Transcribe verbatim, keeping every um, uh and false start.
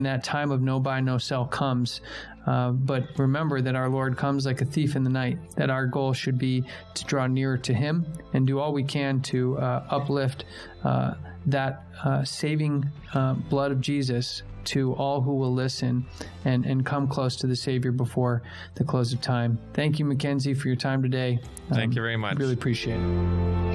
that time of no buy, no sell comes. Uh, but remember that our Lord comes like a thief in the night, that our goal should be to draw nearer to Him and do all we can to uh, uplift uh, that uh, saving uh, blood of Jesus to all who will listen and, and come close to the Savior before the close of time. Thank you, Mackenzie, for your time today. Thank um, you very much. Really appreciate it.